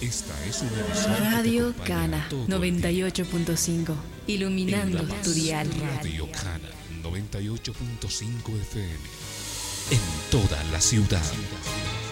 Esta es una emisora que te Radio acompaña Cana todo el día. 98.5, En iluminando la tu más dial. Radio Cana 98.5 FM. En toda la ciudad.